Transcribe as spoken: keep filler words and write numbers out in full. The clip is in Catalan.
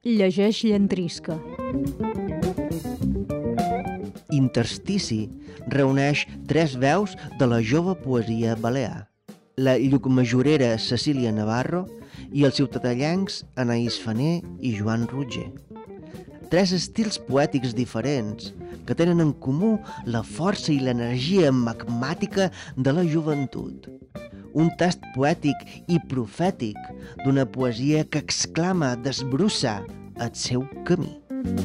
Llegeix Llentrisca. Interstici reuneix tres veus de la jove poesia balear: la llucmajorera Cecília Navarro i els ciutadellencs Anaïs Faner i Joan Roger. Tres estils poètics diferents que tenen en comú la força i l'energia magmàtica de la joventut. Un tast poètic i profètic d'una poesia que exclama, desbrossa el seu camí.